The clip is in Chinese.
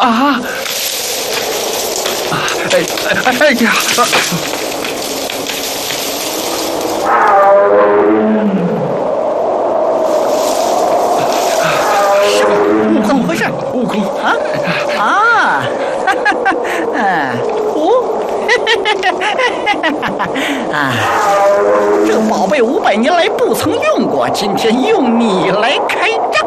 啊！哎呀！ 怎么回事？ 悟空啊！这个宝贝500年来不曾用过，今天用你来开张。